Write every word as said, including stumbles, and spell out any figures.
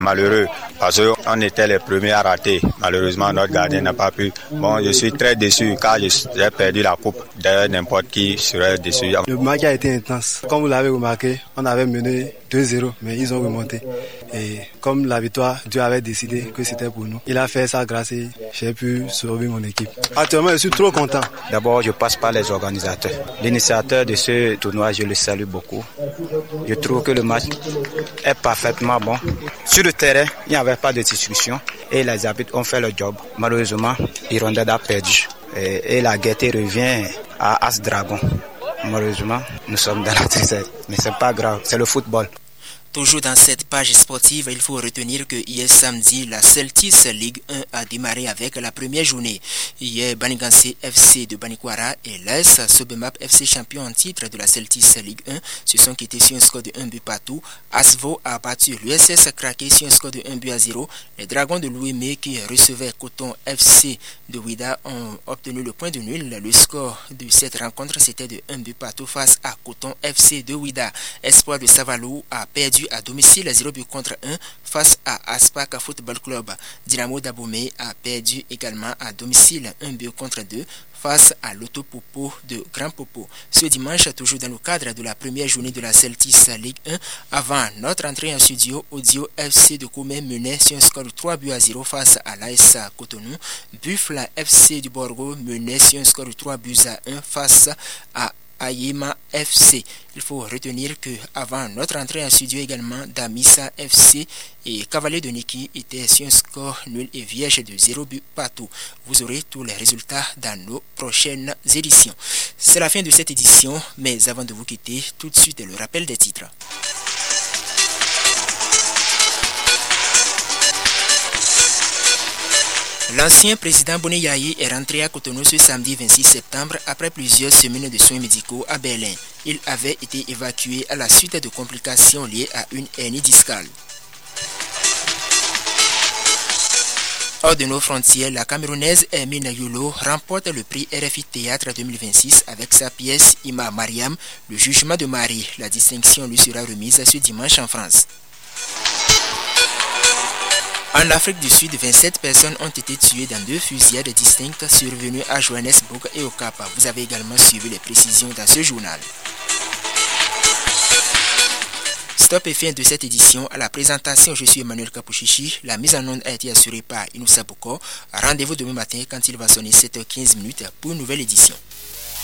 Malheureux parce qu'on était les premiers à rater. Malheureusement, notre gardien n'a pas pu. Bon, je suis très déçu car j'ai perdu la coupe. D'ailleurs, n'importe qui serait déçu. Le match a été intense. Comme vous l'avez remarqué, on avait mené deux zéro, mais ils ont remonté. Et comme la victoire, Dieu avait décidé que c'était pour nous. Il a fait ça grâce et j'ai pu sauver mon équipe. Actuellement, je suis trop content. D'abord, je passe par les organisateurs. L'initiateur de ce tournoi, je le salue beaucoup. Je trouve que le match est parfaitement bon. Sur le terrain, il n'y avait pas de discussion et les arbitres ont fait le job. Malheureusement, Hirondelle a perdu et, et la gaieté revient à As Dragon. Malheureusement, nous sommes dans la tristesse, mais c'est pas grave, c'est le football. Toujours dans cette page sportive, il faut retenir que hier samedi, la Celtics Ligue un a démarré avec la première journée. Hier, Banigansé F C de Banikwara et l'A S Sobemap F C champion en titre de la Celtics Ligue un se sont quittés sur un score de un but partout. Asvo a battu l'U S S Craqué sur un score de un but à zéro. Les Dragons de Louimé qui recevaient Coton F C de Ouida ont obtenu le point de nul. Le score de cette rencontre c'était de un but partout face à Coton F C de Ouida. Espoir de Savalou a perdu à domicile zéro but contre un face à Aspac Football Club. Dynamo d'Abomey a perdu également à domicile un but contre deux face à l'Autopopo de Grand Popo. Ce dimanche, toujours dans le cadre de la première journée de la Celtics Ligue un, avant notre entrée en studio, Audio F C de Koumé menait sur un score de trois buts à zéro face à l'A S Cotonou. Buffla F C du Borgo menait sur un score de trois buts à un face à Ayema F C. Il faut retenir que avant notre entrée en studio également, Damissa F C et Cavalier de Niki étaient sur un score nul et vierge de zéro but partout. Vous aurez tous les résultats dans nos prochaines éditions. C'est la fin de cette édition, mais avant de vous quitter, tout de suite le rappel des titres. L'ancien président Boni Yayi est rentré à Cotonou ce samedi vingt-six septembre après plusieurs semaines de soins médicaux à Berlin. Il avait été évacué à la suite de complications liées à une hernie discale. Hors de nos frontières, la Camerounaise Hermine Yolo remporte le prix R F I Théâtre deux mille vingt-six avec sa pièce Ima Mariam, le jugement de Marie. La distinction lui sera remise ce dimanche en France. En Afrique du Sud, vingt-sept personnes ont été tuées dans deux fusillades distinctes survenues à Johannesburg et au Cap. Vous avez également suivi les précisions dans ce journal. Stop et fin de cette édition. À la présentation, je suis Emmanuel Kapouchichi. La mise en onde a été assurée par Inoussa Boko. Rendez-vous demain matin quand il va sonner sept heures quinze pour une nouvelle édition.